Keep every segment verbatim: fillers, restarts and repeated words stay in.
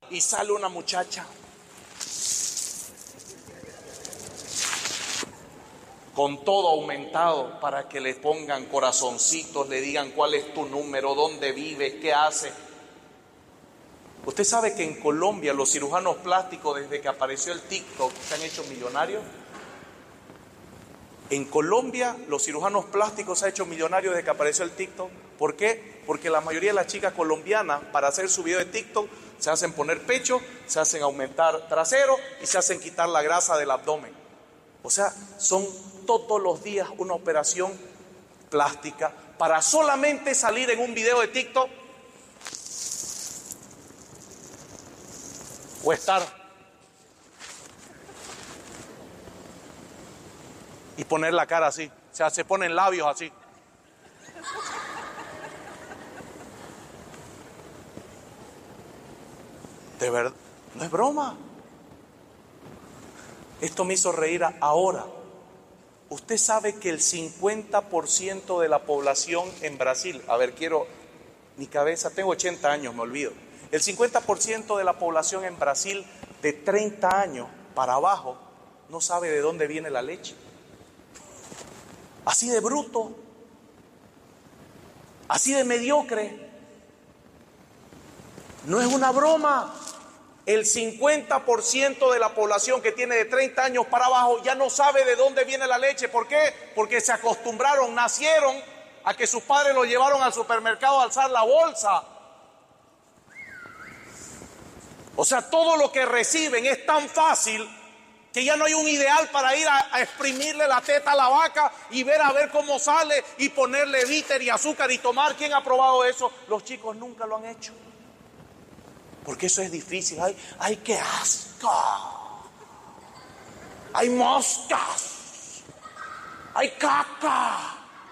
y sale una muchacha con todo aumentado para que le pongan corazoncitos, le digan cuál es tu número, dónde vives, qué haces. Usted sabe que en Colombia los cirujanos plásticos, desde que apareció el TikTok, se han hecho millonarios. En Colombia los cirujanos plásticos se han hecho millonarios desde que apareció el TikTok. ¿Por qué? Porque la mayoría de las chicas colombianas, para hacer su video de TikTok, se hacen poner pecho, se hacen aumentar trasero y se hacen quitar la grasa del abdomen. O sea, son todos los días una operación plástica para solamente salir en un video de TikTok o estar y poner la cara así. O sea, se ponen labios así. De verdad, no es broma. Esto me hizo reír ahora. Usted sabe que el cincuenta por ciento de la población en Brasil, a ver, quiero, mi cabeza, tengo ochenta años, me olvido. El cincuenta por ciento de la población en Brasil de treinta años para abajo no sabe de dónde viene la leche. Así de bruto, así de mediocre. No es una broma. El cincuenta por ciento de la población que tiene de treinta años para abajo ya no sabe de dónde viene la leche. ¿Por qué? Porque se acostumbraron, nacieron a que sus padres los llevaron al supermercado a alzar la bolsa. O sea, todo lo que reciben es tan fácil que ya no hay un ideal para ir a, a exprimirle la teta a la vaca y ver a ver cómo sale y ponerle bitter y azúcar y tomar. ¿Quién ha probado eso? Los chicos nunca lo han hecho. Porque eso es difícil. ¡Ay, ay, qué asco! ¡Hay moscas! ¡Hay caca!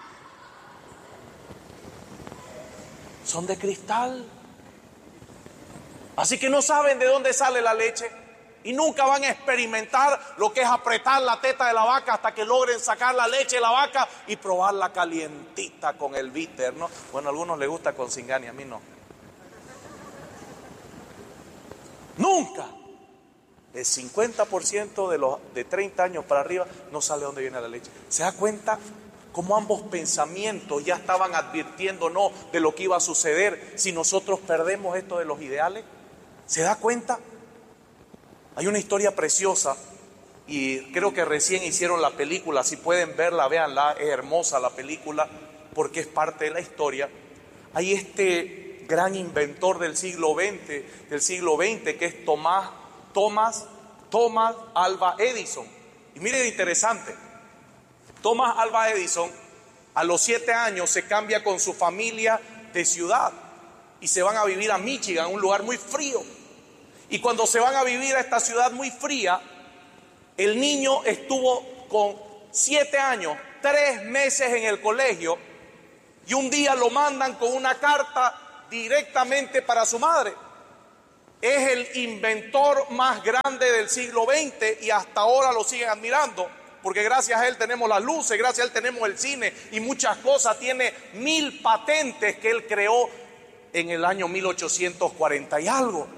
Son de cristal. Así que no saben de dónde sale la leche y nunca van a experimentar lo que es apretar la teta de la vaca hasta que logren sacar la leche de la vaca y probarla calientita con el bitter, ¿no? Bueno, a algunos les gusta con Singani, a mí no. Nunca. El cincuenta por ciento de los de treinta años para arriba no sabe de dónde viene la leche. ¿Se da cuenta cómo ambos pensamientos ya estaban advirtiéndonos de lo que iba a suceder si nosotros perdemos esto de los ideales? ¿Se da cuenta? Hay una historia preciosa y creo que recién hicieron la película. Si pueden verla, véanla, es hermosa la película porque es parte de la historia. Hay este gran inventor del siglo veinte, del siglo veinte, que es Tomás, Tomás, Tomás Alva Edison. Y miren, interesante, Tomás Alva Edison a los siete años se cambia con su familia de ciudad y se van a vivir a Michigan, un lugar muy frío. Y cuando se van a vivir a esta ciudad muy fría, el niño estuvo con siete años, tres meses en el colegio, y un día lo mandan con una carta directamente para su madre. Es el inventor más grande del siglo veinte y hasta ahora lo siguen admirando, porque gracias a él tenemos las luces, gracias a él tenemos el cine y muchas cosas. Tiene mil patentes que él creó en el año mil ochocientos cuarenta y algo.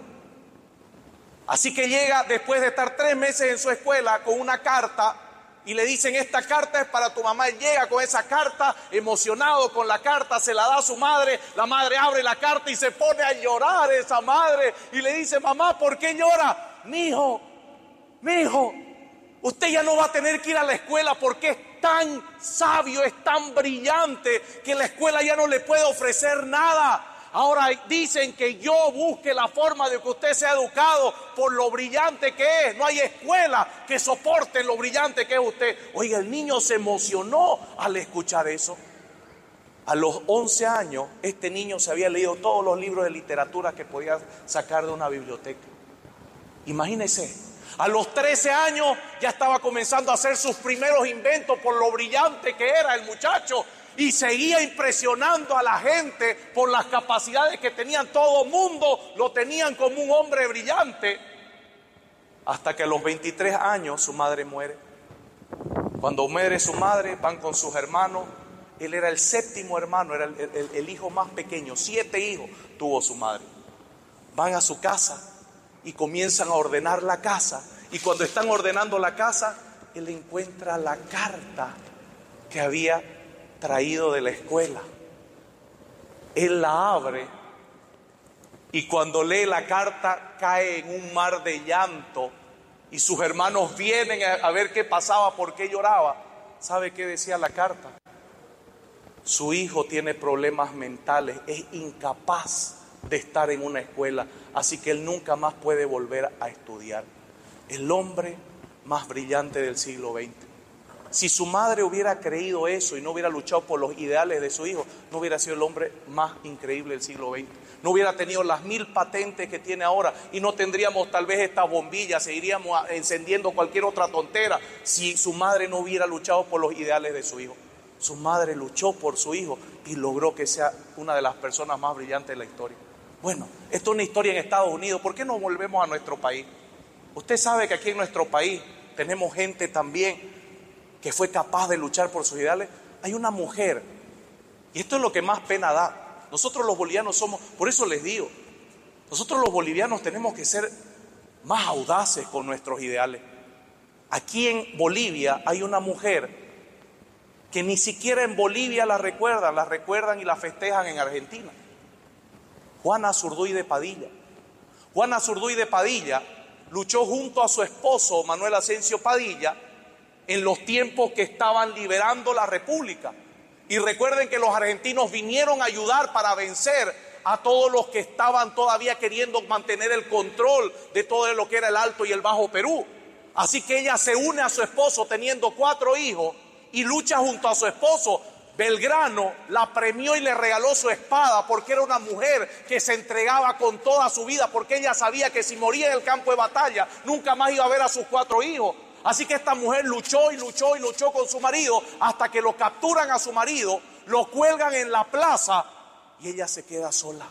Así que llega después de estar tres meses en su escuela con una carta y le dicen: esta carta es para tu mamá. Él llega con esa carta, emocionado con la carta, se la da a su madre. La madre abre la carta y se pone a llorar esa madre y le dice: mamá, ¿por qué llora? Mijo, mijo, usted ya no va a tener que ir a la escuela porque es tan sabio, es tan brillante que la escuela ya no le puede ofrecer nada. Ahora dicen que yo busque la forma de que usted sea educado por lo brillante que es. No hay escuela que soporte lo brillante que es usted. Oiga, el niño se emocionó al escuchar eso. A los once años, este niño se había leído todos los libros de literatura que podía sacar de una biblioteca. Imagínese, a los trece años ya estaba comenzando a hacer sus primeros inventos por lo brillante que era el muchacho. Y seguía impresionando a la gente por las capacidades que tenían. Todo el mundo lo tenían como un hombre brillante. Hasta que a los veintitrés años su madre muere. Cuando muere su madre, van con sus hermanos. Él era el séptimo hermano, era el, el, el hijo más pequeño. Siete hijos tuvo su madre. Van a su casa y comienzan a ordenar la casa. Y cuando están ordenando la casa, él encuentra la carta que había traído de la escuela. Él la abre y cuando lee la carta cae en un mar de llanto y sus hermanos vienen a ver qué pasaba, por qué lloraba. ¿Sabe qué decía la carta? Su hijo tiene problemas mentales, es incapaz de estar en una escuela, así que él nunca más puede volver a estudiar. El hombre más brillante del siglo veinte. Si su madre hubiera creído eso y no hubiera luchado por los ideales de su hijo, no hubiera sido el hombre más increíble del siglo veinte. No hubiera tenido las mil patentes que tiene ahora y no tendríamos tal vez estas bombillas, seguiríamos encendiendo cualquier otra tontera si su madre no hubiera luchado por los ideales de su hijo. Su madre luchó por su hijo y logró que sea una de las personas más brillantes de la historia. Bueno, esto es una historia en Estados Unidos. ¿Por qué no volvemos a nuestro país? Usted sabe que aquí en nuestro país tenemos gente también que fue capaz de luchar por sus ideales. Hay una mujer, y esto es lo que más pena da. Nosotros los bolivianos somos, por eso les digo, nosotros los bolivianos tenemos que ser más audaces con nuestros ideales. Aquí en Bolivia hay una mujer que ni siquiera en Bolivia la recuerdan, la recuerdan y la festejan en Argentina. Juana Zurduy de Padilla. Juana Zurduy de Padilla luchó junto a su esposo Manuel Asensio Padilla en los tiempos que estaban liberando la República. Y recuerden que los argentinos vinieron a ayudar para vencer a todos los que estaban todavía queriendo mantener el control de todo lo que era el Alto y el Bajo Perú. Así que ella se une a su esposo teniendo cuatro hijos y lucha junto a su esposo. Belgrano la premió y le regaló su espada porque era una mujer que se entregaba con toda su vida, porque ella sabía que si moría en el campo de batalla nunca más iba a ver a sus cuatro hijos. Así que esta mujer luchó y luchó y luchó con su marido hasta que lo capturan a su marido, lo cuelgan en la plaza y ella se queda sola.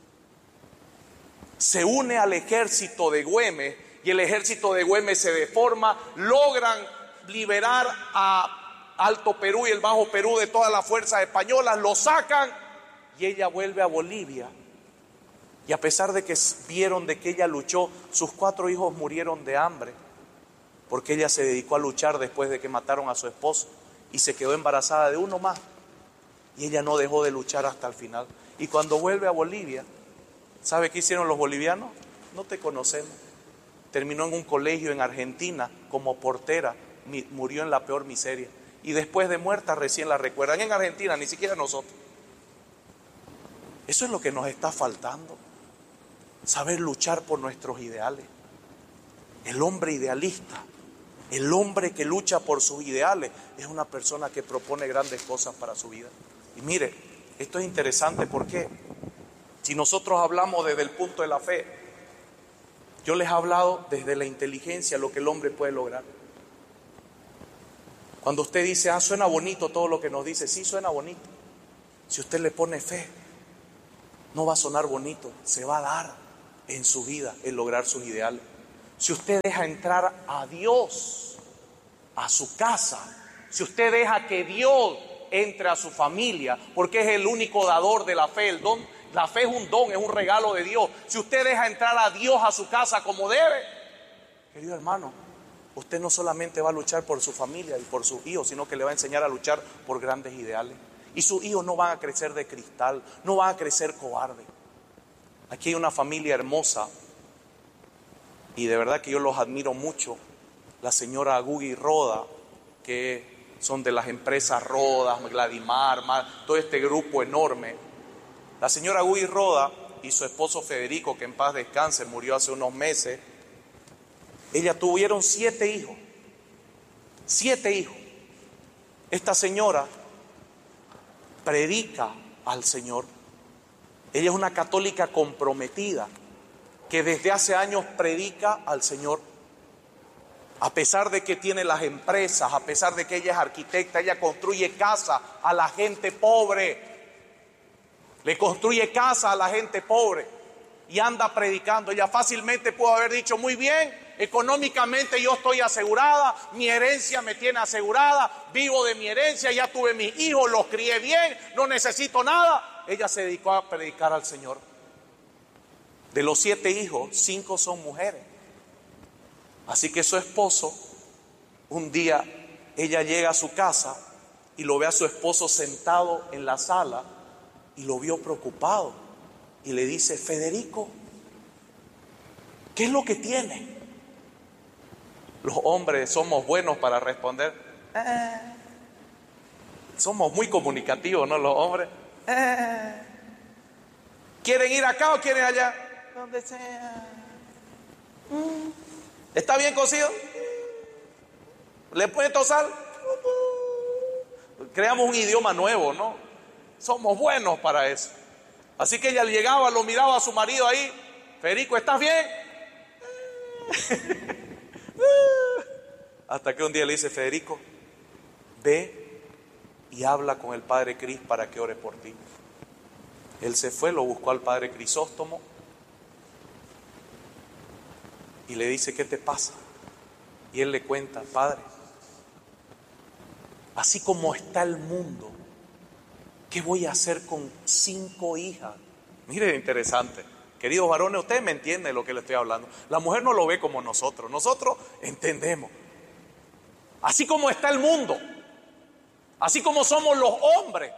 Se une al ejército de Güemes y el ejército de Güemes se deforma, logran liberar a Alto Perú y el Bajo Perú de todas las fuerzas españolas, lo sacan y ella vuelve a Bolivia. Y a pesar de que vieron de que ella luchó, sus cuatro hijos murieron de hambre, porque ella se dedicó a luchar después de que mataron a su esposo y se quedó embarazada de uno más. Y ella no dejó de luchar hasta el final. Y cuando vuelve a Bolivia, ¿sabe qué hicieron los bolivianos? No te conocemos. Terminó en un colegio en Argentina como portera, murió en la peor miseria. Y después de muerta recién la recuerdan. En Argentina, ni siquiera nosotros. Eso es lo que nos está faltando. Saber luchar por nuestros ideales. El hombre idealista, el hombre que lucha por sus ideales, es una persona que propone grandes cosas para su vida. Y mire, esto es interesante porque si nosotros hablamos desde el punto de la fe, yo les he hablado desde la inteligencia, lo que el hombre puede lograr. Cuando usted dice, ah, suena bonito todo lo que nos dice, sí suena bonito. Si usted le pone fe, no va a sonar bonito, se va a dar en su vida el lograr sus ideales. Si usted deja entrar a Dios a su casa, si usted deja que Dios entre a su familia, porque es el único dador de la fe, el don, la fe es un don, es un regalo de Dios. Si usted deja entrar a Dios a su casa como debe, querido hermano, usted no solamente va a luchar por su familia y por sus hijos, sino que le va a enseñar a luchar por grandes ideales. Y sus hijos no van a crecer de cristal, no van a crecer cobardes. Aquí hay una familia hermosa y de verdad que yo los admiro mucho. La señora Agugui Roda, que son de las empresas Rodas, Gladimar, todo este grupo enorme. La señora Agugui Roda y su esposo Federico, que en paz descanse, murió hace unos meses. Ella tuvieron siete hijos, siete hijos. Esta señora predica al Señor. Ella es una católica comprometida que desde hace años predica al Señor. A pesar de que tiene las empresas, a pesar de que ella es arquitecta, ella construye casa a la gente pobre. Le construye casa a la gente pobre y anda predicando. Ella fácilmente pudo haber dicho, muy bien, económicamente yo estoy asegurada, mi herencia me tiene asegurada, vivo de mi herencia, ya tuve mis hijos, los crié bien, no necesito nada. Ella se dedicó a predicar al Señor. De los siete hijos, cinco son mujeres. Así que su esposo, un día ella llega a su casa y lo ve a su esposo sentado en la sala y lo vio preocupado y le dice: Federico, ¿qué es lo que tiene? Los hombres somos buenos para responder. Eh. Somos muy comunicativos, ¿no? Los hombres. Eh. ¿Quieren ir acá o quieren allá? Donde sea. ¿Está bien cocido? ¿Le puesto sal? Creamos un idioma nuevo, ¿no? Somos buenos para eso. Así que ella llegaba, lo miraba a su marido ahí: Federico, ¿estás bien? Hasta que un día le dice: Federico, ve y habla con el padre Cris para que ore por ti. Él se fue, lo buscó al padre Crisóstomo y le dice: ¿qué te pasa? Y él le cuenta: padre, así como está el mundo, ¿qué voy a hacer con cinco hijas? Mire, interesante. Queridos varones, ustedes me entienden lo que le estoy hablando. La mujer no lo ve como nosotros. Nosotros entendemos. Así como está el mundo, así como somos los hombres,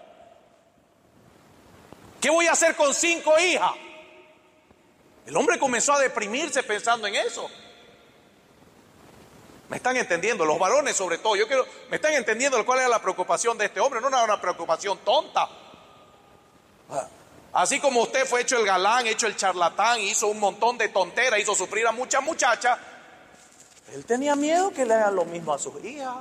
¿qué voy a hacer con cinco hijas? El hombre comenzó a deprimirse pensando en eso. ¿Me están entendiendo? Los varones sobre todo. Yo quiero, ¿me están entendiendo cuál era la preocupación de este hombre? No era una preocupación tonta. Así como usted fue hecho el galán, hecho el charlatán, hizo un montón de tonteras, hizo sufrir a muchas muchachas, él tenía miedo que le hagan lo mismo a sus hijas.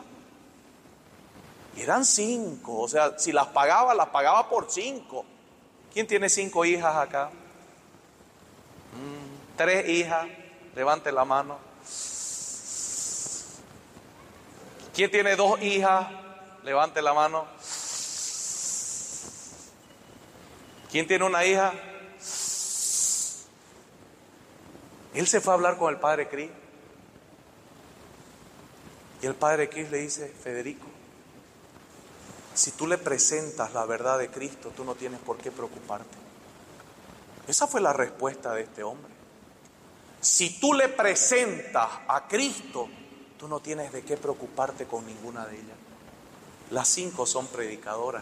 Y eran cinco, o sea, si las pagaba, las pagaba por cinco. ¿Quién tiene cinco hijas acá? Mm, tres hijas, levante la mano. ¿Quién tiene dos hijas? Levante la mano. ¿Quién tiene una hija? Él se fue a hablar con el padre Cris. Y el padre Cris le dice: Federico, si tú le presentas la verdad de Cristo, tú no tienes por qué preocuparte. Esa fue la respuesta de este hombre. Si tú le presentas a Cristo, tú no tienes de qué preocuparte con ninguna de ellas. Las cinco son predicadoras.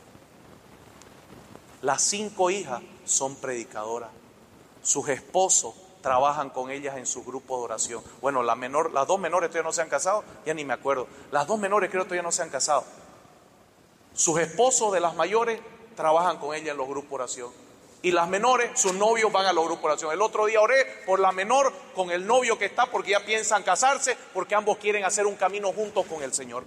Las cinco hijas son predicadoras. Sus esposos trabajan con ellas en su grupo de oración. Bueno, la menor, las dos menores todavía no se han casado, ya ni me acuerdo. Las dos menores creo todavía no se han casado. Sus esposos de las mayores trabajan con ellas en los grupos de oración. Y las menores, sus novios van a los grupos de oración. El otro día oré por la menor con el novio que está, porque ya piensan casarse, porque ambos quieren hacer un camino juntos con el Señor.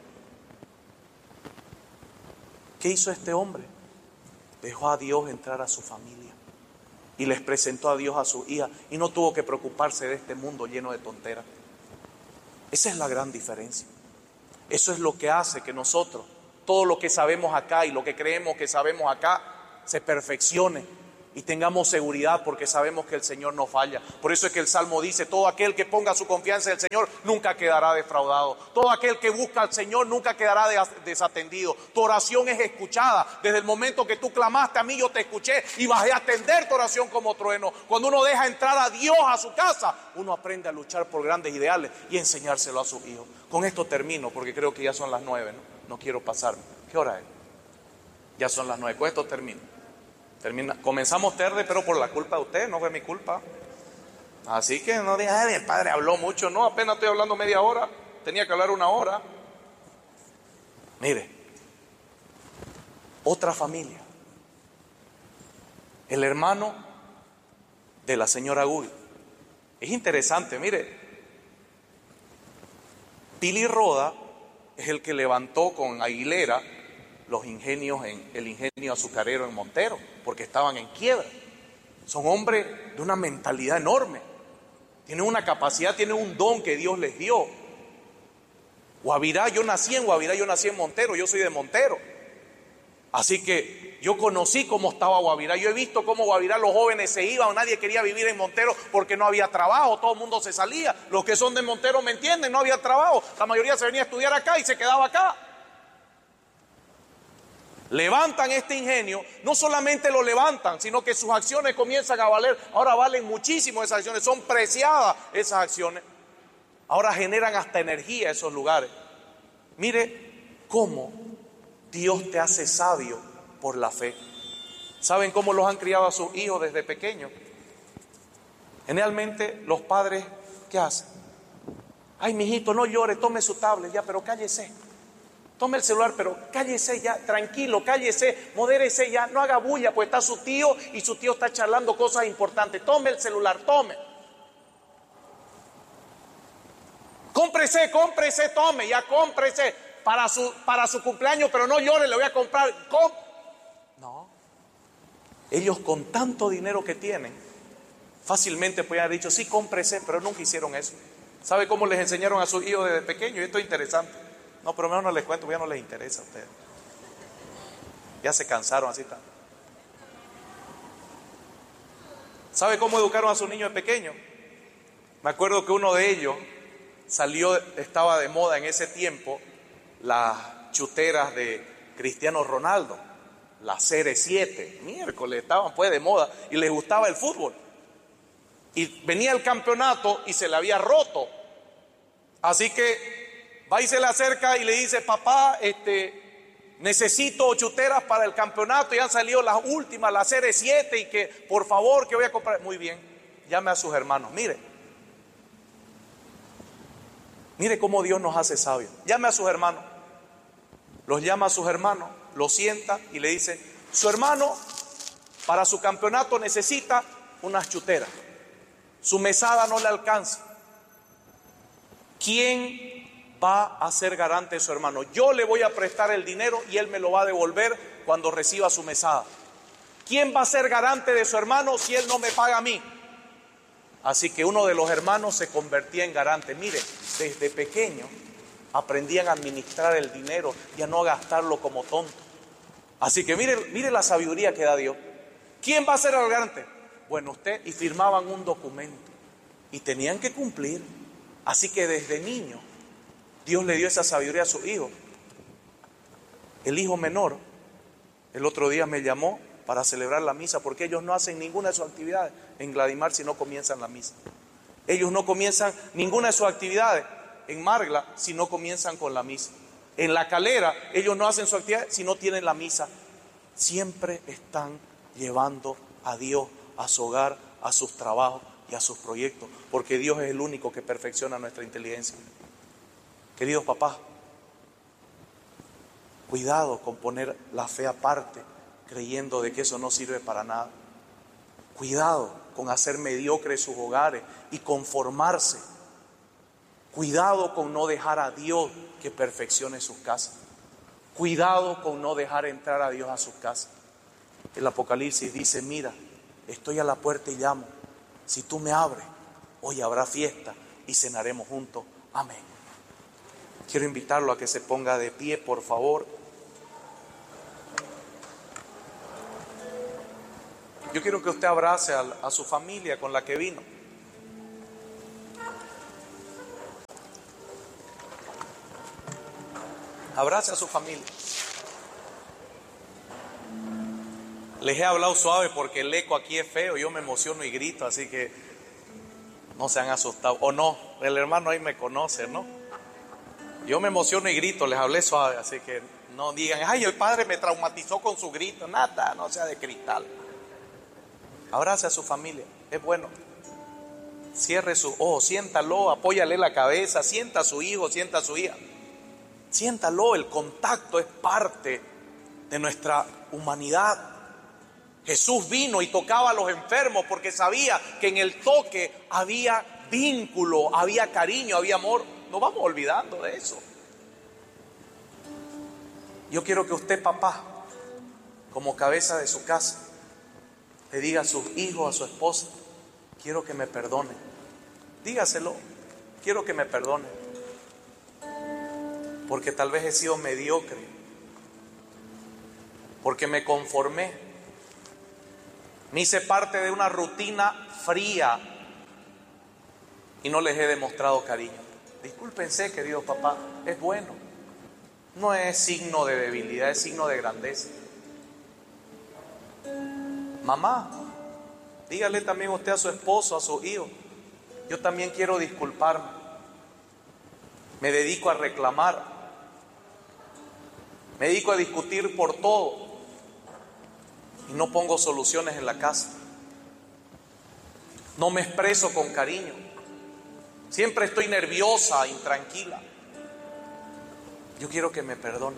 ¿Qué hizo este hombre? Dejó a Dios entrar a su familia y les presentó a Dios a su hija y no tuvo que preocuparse de este mundo lleno de tonteras. Esa es la gran diferencia. Eso es lo que hace que nosotros, todo lo que sabemos acá y lo que creemos que sabemos acá, se perfeccione y tengamos seguridad, porque sabemos que el Señor no falla. Por eso es que el Salmo dice: todo aquel que ponga su confianza en el Señor nunca quedará defraudado. Todo aquel que busca al Señor nunca quedará desatendido. Tu oración es escuchada. Desde el momento que tú clamaste a mí, yo te escuché y bajé a atender tu oración como trueno. Cuando uno deja entrar a Dios a su casa, uno aprende a luchar por grandes ideales y enseñárselo a sus hijos. Con esto termino, porque creo que ya son las nueve, ¿no? No quiero pasarme. ¿Qué hora es? Ya son las nueve. Con esto termino. Termina. Comenzamos tarde, pero por la culpa de usted, no fue mi culpa. Así que no digan: ay, el padre habló mucho. No, apenas estoy hablando media hora. Tenía que hablar una hora. Mire, otra familia. El hermano de la señora Gui. Es interesante, mire. Pili Roda es el que levantó con Aguilera los ingenios, en el ingenio azucarero en Montero, porque estaban en quiebra. Son hombres de una mentalidad enorme, tienen una capacidad, tienen un don que Dios les dio. Guavirá, yo nací en Guavirá, yo nací en Montero, yo soy de Montero. Así que yo conocí cómo estaba Guavirá, yo he visto cómo Guavirá los jóvenes se iban, nadie quería vivir en Montero porque no había trabajo, todo el mundo se salía. Los que son de Montero me entienden, no había trabajo, la mayoría se venía a estudiar acá y se quedaba acá. levantan este ingenio, no solamente lo levantan, sino que sus acciones comienzan a valer. Ahora valen muchísimo esas acciones, son preciadas esas acciones. Ahora generan hasta energía esos lugares. Mire cómo Dios te hace sabio por la fe. ¿Saben cómo los han criado a sus hijos desde pequeños? Generalmente los padres, ¿qué hacen? Ay, mijito, no llore, tome su tablet, ya, pero cállese. Tome el celular, pero cállese ya, tranquilo, cállese, modérese ya, no haga bulla, pues está su tío y su tío está charlando cosas importantes. Tome el celular, tome. Cómprese, cómprese, tome, ya cómprese para su, para su cumpleaños, pero no llore, le voy a comprar. Com no. Ellos con tanto dinero que tienen, fácilmente pueden haber dicho, sí, cómprese, pero nunca hicieron eso. ¿Sabe cómo les enseñaron a sus hijos desde pequeños? Y esto es interesante. No, pero mejor no les cuento, ya no les interesa a ustedes. Ya se cansaron, así está. ¿Sabe cómo educaron a sus niños de pequeños? Me acuerdo que uno de ellos salió, estaba de moda en ese tiempo, las chuteras de Cristiano Ronaldo, la C R siete, miércoles, estaban pues de moda y les gustaba el fútbol. Y venía el campeonato y se le había roto. Así que va y se le acerca y le dice, papá, este, necesito chuteras para el campeonato y han salido las últimas, la C R siete, y que por favor que voy a comprar. Muy bien, llame a sus hermanos. Mire, mire cómo Dios nos hace sabios. Llame a sus hermanos. Los llama a sus hermanos, los sienta y le dice, su hermano para su campeonato necesita unas chuteras. Su mesada no le alcanza. ¿Quién va a ser garante de su hermano? Yo le voy a prestar el dinero y él me lo va a devolver cuando reciba su mesada. ¿Quién va a ser garante de su hermano si él no me paga a mí? Así que uno de los hermanos se convertía en garante. Mire, desde pequeño aprendían a administrar el dinero y a no gastarlo como tonto. Así que mire, mire la sabiduría que da Dios. ¿Quién va a ser el garante? Bueno, usted, y firmaban un documento y tenían que cumplir. Así que desde niño Dios le dio esa sabiduría a su hijo. El hijo menor el otro día me llamó para celebrar la misa, porque ellos no hacen ninguna de sus actividades en Gladimar si no comienzan la misa. Ellos no comienzan ninguna de sus actividades en Margla si no comienzan con la misa. En La Calera ellos no hacen su actividad si no tienen la misa. Siempre están llevando a Dios a su hogar, a sus trabajos y a sus proyectos, porque Dios es el único que perfecciona nuestra inteligencia. Queridos papás, cuidado con poner la fe aparte, creyendo de que eso no sirve para nada. Cuidado con hacer mediocres sus hogares y conformarse. Cuidado con no dejar a Dios que perfeccione sus casas. Cuidado con no dejar entrar a Dios a sus casas. El Apocalipsis dice, mira, estoy a la puerta y llamo. Si tú me abres, hoy habrá fiesta y cenaremos juntos. Amén. Quiero invitarlo a que se ponga de pie, por favor. Yo quiero que usted abrace a, a su familia con la que vino. Abrace a su familia. Les he hablado suave porque el eco aquí es feo, yo me emociono y grito, así que no se han asustado. O no, el hermano ahí me conoce, ¿no? Yo me emociono y grito, les hablé suave, así que no digan, ay, el padre me traumatizó con su grito. Nada, no sea de cristal. Abrace a su familia, es bueno. Cierre sus ojos, siéntalo, apóyale la cabeza, sienta a su hijo, sienta a su hija. Siéntalo, el contacto es parte de nuestra humanidad. Jesús vino y tocaba a los enfermos porque sabía que en el toque había vínculo, había cariño, había amor. No vamos olvidando de eso. Yo quiero que usted, papá, como cabeza de su casa, le diga a sus hijos, a su esposa, quiero que me perdone. Dígaselo, quiero que me perdone. Porque tal vez he sido mediocre, porque me conformé, me hice parte de una rutina fría y no les he demostrado cariño. Discúlpense, querido papá, es bueno, no es signo de debilidad, es signo de grandeza. Mamá, dígale también usted a su esposo, a su hijo: yo también quiero disculparme. Me dedico a reclamar. Me dedico a discutir por todo. Y no pongo soluciones en la casa. No me expreso con cariño. Siempre estoy nerviosa, intranquila. Yo quiero que me perdone.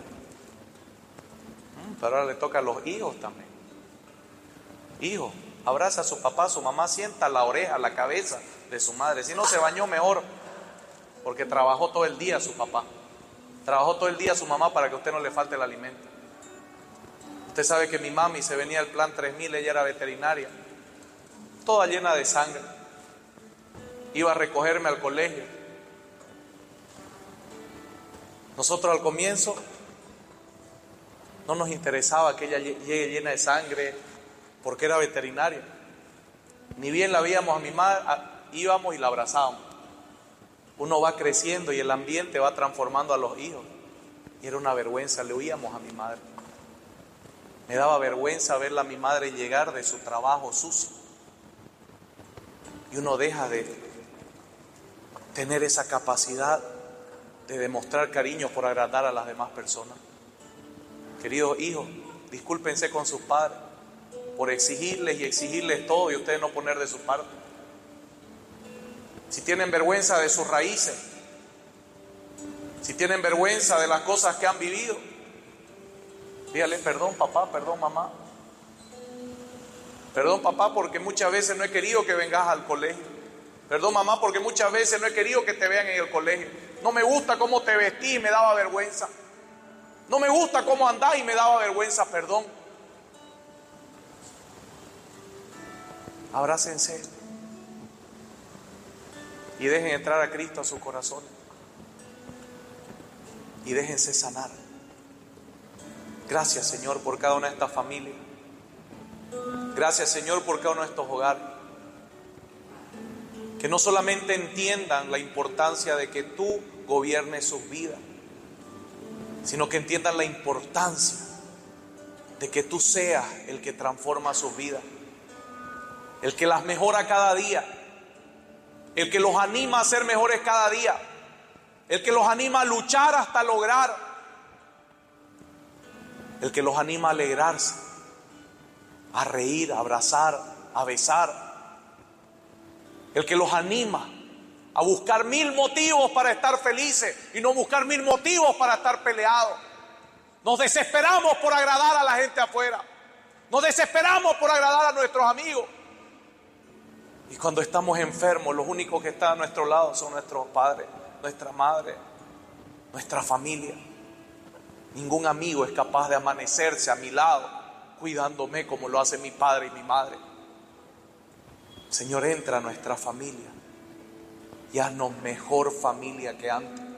Pero ahora le toca a los hijos también. Hijo, abraza a su papá, a su mamá, sienta la oreja, la cabeza de su madre. Si no se bañó, mejor, porque trabajó todo el día su papá. Trabajó todo el día su mamá para que a usted no le falte el alimento. Usted sabe que mi mami se venía al plan tres mil, ella era veterinaria, toda llena de sangre. Iba a recogerme al colegio. Nosotros al comienzo no nos interesaba que ella llegue llena de sangre, porque era veterinaria. Ni bien la veíamos a mi madre, íbamos y la abrazábamos. Uno va creciendo y el ambiente va transformando a los hijos. Y era una vergüenza, le huíamos a mi madre. Me daba vergüenza verla a mi madre llegar de su trabajo sucio. Y uno deja de tener esa capacidad de demostrar cariño por agradar a las demás personas. Queridos hijos, discúlpense con sus padres por exigirles y exigirles todo y ustedes no poner de su parte. Si tienen vergüenza de sus raíces, si tienen vergüenza de las cosas que han vivido, dígale: perdón papá, perdón mamá. Perdón papá porque muchas veces no he querido que vengas al colegio. Perdón mamá porque muchas veces no he querido que te vean en el colegio. No me gusta cómo te vestí y me daba vergüenza. No me gusta cómo andás y me daba vergüenza, perdón. Abrácense y dejen entrar a Cristo a su corazón y déjense sanar. Gracias, Señor, por cada una de estas familias. Gracias, Señor, por cada uno de estos hogares. Que no solamente entiendan la importancia de que tú gobiernes sus vidas, sino que entiendan la importancia de que tú seas el que transforma sus vidas, el que las mejora cada día, el que los anima a ser mejores cada día, el que los anima a luchar hasta lograr, el que los anima a alegrarse, a reír, a abrazar, a besar, el que los anima a buscar mil motivos para estar felices y no buscar mil motivos para estar peleados. Nos desesperamos por agradar a la gente afuera, nos desesperamos por agradar a nuestros amigos. Y cuando estamos enfermos, los únicos que están a nuestro lado son nuestros padres, nuestra madre, nuestra familia. Ningún amigo es capaz de amanecerse a mi lado cuidándome como lo hace mi padre y mi madre. Señor, entra a nuestra familia y haznos mejor familia que antes.